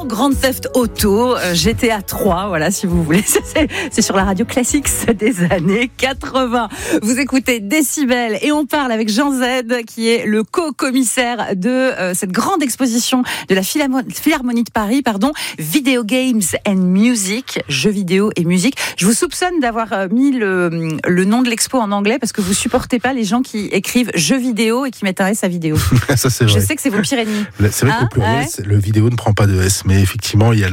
dans Grand Theft Auto, GTA 3, voilà, si vous voulez. C'est sur la radio classique des années 80. Vous écoutez Décibel et on parle avec Jean Z, qui est le co-commissaire de cette grande exposition de la Philharmonie de Paris, Video Games and Music, jeux vidéo et musique. Je vous soupçonne d'avoir mis le nom de l'expo en anglais parce que vous supportez pas les gens qui écrivent jeux vidéo et qui mettent un S à vidéo. Ça, c'est vrai. Je sais que c'est vos pires ennemis. C'est vrai qu'au pluriel, le vidéo ne prend pas de S, mais effectivement, il y a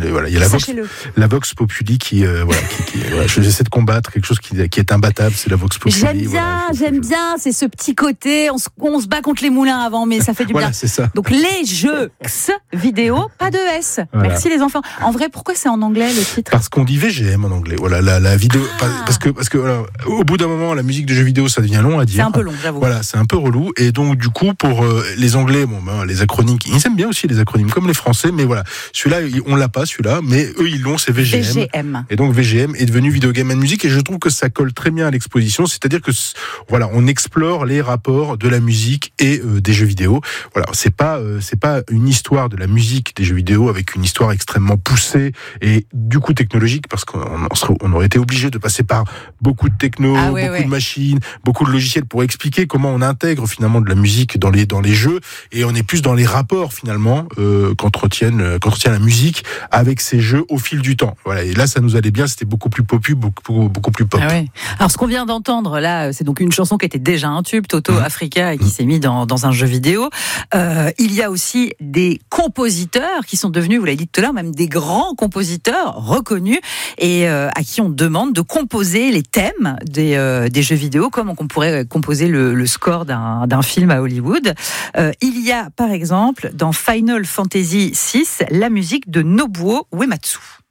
la Vox Populi qui j'essaie de combattre quelque chose qui est imbattable, c'est la Vox Populi. J'aime bien, c'est ce petit côté, on se bat contre les moulins avant, mais ça fait du bien. C'est ça. Donc les jeux vidéo, pas de S. Voilà. Merci les enfants. En vrai, pourquoi c'est en anglais le titre ? Parce qu'on dit VGM en anglais. Voilà, la vidéo. Parce que voilà, au bout d'un moment, la musique de jeux vidéo, ça devient long à dire. C'est un peu long, j'avoue. Voilà, c'est un peu relou. Et donc, du coup, pour les Anglais, les acronymes, ils aiment bien aussi les acronymes, comme les Français, mais voilà. Celui-là, on l'a pas, mais eux, ils l'ont, c'est VGM. Et donc, VGM est devenu Video Game and Music, et je trouve que ça colle très bien à l'exposition. C'est-à-dire que, voilà, on explore les rapports de la musique et des jeux vidéo. Voilà, c'est pas une histoire de la musique des jeux vidéo avec une histoire extrêmement poussée et du coup technologique, parce qu'on aurait été obligé de passer par beaucoup de techno, de machines, beaucoup de logiciels pour expliquer comment on intègre finalement de la musique dans les jeux, et on est plus dans les rapports finalement qu'entretient la musique avec ces jeux au fil du temps. Voilà, et là ça nous allait bien, c'était beaucoup plus popu, beaucoup plus pop. Ah ouais. Alors ce qu'on vient d'entendre là, c'est donc une chanson qui était déjà un tube, Toto Africa, et qui s'est mis dans un jeu vidéo. Il y a aussi des compositeurs qui sont devenus, vous l'avez dit tout à l'heure, même des grands compositeurs reconnus et à qui on demande de composer les thèmes des jeux vidéo, comme on pourrait composer le score d'un film à Hollywood. Il y a par exemple dans Final Fantasy VI la musique de Nobuo Uematsu.